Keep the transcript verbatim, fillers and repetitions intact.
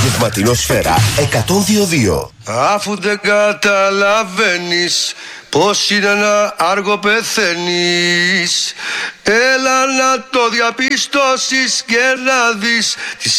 Απογευματινό Σφαίρα εκατόν δύο δύο. Αφού δεν καταλαβαίνεις πως είναι ένα άργο πεθαίνεις, έλα να το διαπιστώσεις και να δεις τις